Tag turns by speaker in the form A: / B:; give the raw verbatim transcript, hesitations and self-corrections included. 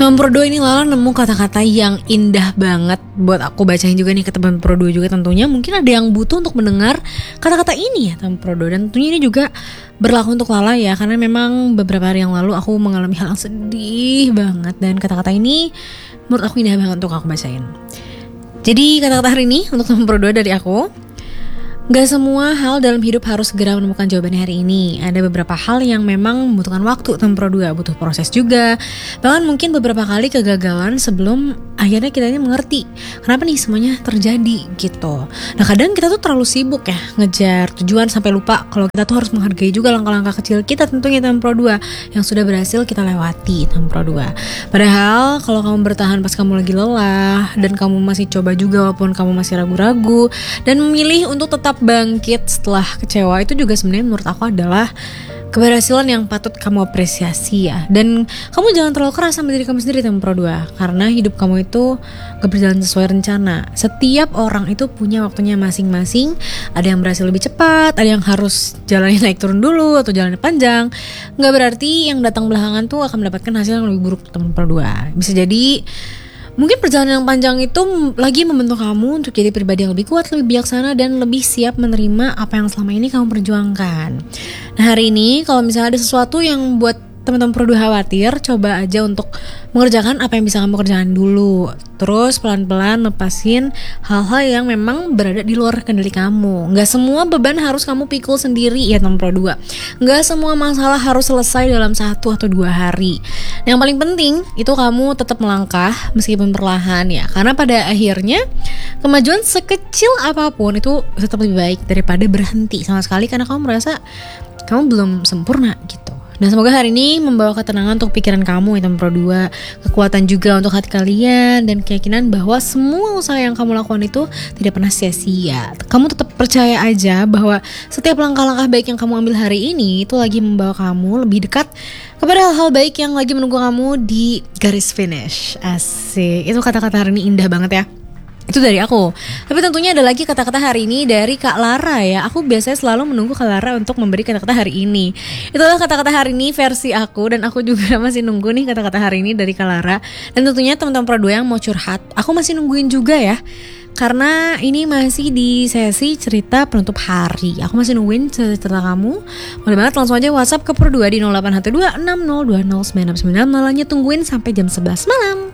A: Nomor dua ini Lala nemu kata-kata yang indah banget buat aku bacain juga nih ke teman Pro dua juga tentunya. Mungkin ada yang butuh untuk mendengar kata-kata ini ya teman Pro dua. Dan tentunya ini juga berlaku untuk Lala ya, karena memang beberapa hari yang lalu aku mengalami hal yang sedih banget. Dan kata-kata ini menurut aku indah banget untuk aku bacain. Jadi kata-kata hari ini untuk teman Pro dua dari aku: gak semua hal dalam hidup harus segera menemukan jawabannya hari ini. Ada beberapa hal yang memang membutuhkan waktu, teman Pro dua, butuh proses juga. Bahkan mungkin beberapa kali kegagalan sebelum akhirnya kita ini mengerti kenapa nih semuanya terjadi gitu. Nah kadang kita tuh terlalu sibuk ya ngejar tujuan sampai lupa kalau kita tuh harus menghargai juga langkah-langkah kecil kita tentunya teman Pro dua yang sudah berhasil kita lewati teman Pro dua. Padahal kalau kamu bertahan pas kamu lagi lelah dan kamu masih coba juga walaupun kamu masih ragu-ragu dan memilih untuk tetap bangkit setelah kecewa, itu juga sebenarnya menurut aku adalah keberhasilan yang patut kamu apresiasi ya. Dan kamu jangan terlalu keras sama diri kamu sendiri teman Pro dua, karena hidup kamu itu gak berjalan sesuai rencana. Setiap orang itu punya waktunya masing-masing. Ada yang berhasil lebih cepat, ada yang harus jalannya naik turun dulu atau jalannya panjang. Gak berarti yang datang belakangan tuh akan mendapatkan hasil yang lebih buruk teman Pro dua. Bisa jadi mungkin perjalanan yang panjang itu lagi membentuk kamu untuk jadi pribadi yang lebih kuat, lebih bijaksana, dan lebih siap menerima apa yang selama ini kamu perjuangkan. Nah hari ini kalau misalnya ada sesuatu yang buat teman-teman Pro dua khawatir, coba aja untuk mengerjakan apa yang bisa kamu kerjakan dulu. Terus pelan-pelan lepasin hal-hal yang memang berada di luar kendali kamu. Gak semua beban harus kamu pikul sendiri ya teman Pro dua. Gak semua masalah harus selesai dalam satu atau dua hari. Yang paling penting itu kamu tetap melangkah meskipun perlahan ya. Karena pada akhirnya kemajuan sekecil apapun itu tetap lebih baik daripada berhenti sama sekali karena kamu merasa kamu belum sempurna gitu. Nah semoga hari ini membawa ketenangan untuk pikiran kamu ya teman Pro dua, kekuatan juga untuk hati kalian, dan keyakinan bahwa semua usaha yang kamu lakukan itu tidak pernah sia-sia. Kamu tetap percaya aja bahwa setiap langkah-langkah baik yang kamu ambil hari ini itu lagi membawa kamu lebih dekat kepada hal-hal baik yang lagi menunggu kamu di garis finish. Asik, itu kata-kata hari ini indah banget ya. Itu dari aku. Tapi tentunya ada lagi kata-kata hari ini dari Kak Lara ya. Aku biasanya selalu menunggu Kak Lara untuk memberi kata-kata hari ini. Itulah kata-kata hari ini versi aku, dan aku juga masih nunggu nih kata-kata hari ini dari Kak Lara. Dan tentunya teman-teman Pro dua yang mau curhat, aku masih nungguin juga ya. Karena ini masih di sesi cerita penutup hari. Aku masih nungguin cerita kamu. Boleh banget langsung aja WhatsApp ke Pro dua di nol delapan satu dua enam nol dua nol sembilan sembilan. Malahnya tungguin sampai jam sebelas malam.